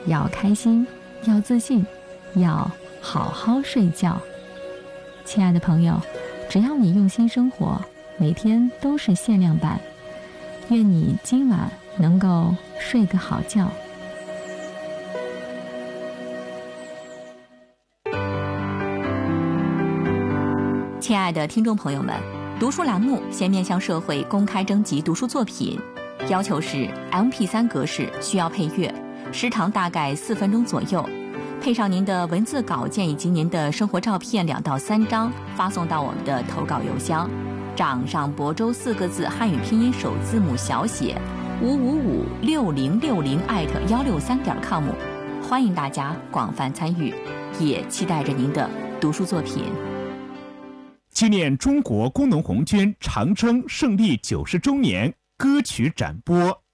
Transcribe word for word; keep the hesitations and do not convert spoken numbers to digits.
要开心，要自信，要好好睡觉。亲爱的朋友，只要你用心生活，每天都是限量版。愿你今晚能够睡个好觉。亲爱的听众朋友们，读书栏目现面向社会公开征集读书作品，要求是 M P 三 格式，需要配乐，时长大概四分钟左右，配上您的文字稿件以及您的生活照片两到三张，发送到我们的投稿邮箱掌上亳州四个字汉语拼音首字母小写五五五六零六零艾特幺六三点 com， 欢迎大家广泛参与，也期待着您的读书作品。 纪念中国工农红军长征胜利九十周年歌曲展播。